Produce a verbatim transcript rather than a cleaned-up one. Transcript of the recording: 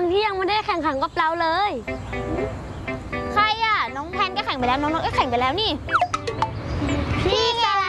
งที่ยังไม่ได้แข่งขันกับเราเลยใครอ่ะน้องแพนก็แข่งไปแล้วน้องนนท์ก็แข่งไปแล้วนี่พี่แซ